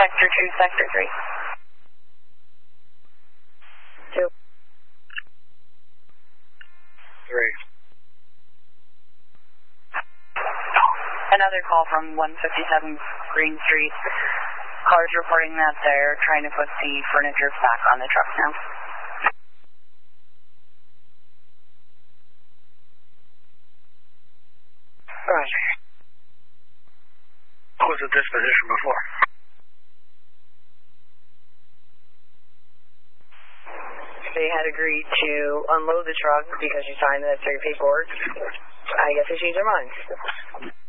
Sector 2, Sector 3. 2. 3. Another call from 157 Green Street. Cars reporting that they're trying to put the furniture back on the truck now. Roger. Who was at this position before? They had agreed to unload the truck because you signed the necessary paperwork. I guess they changed their minds.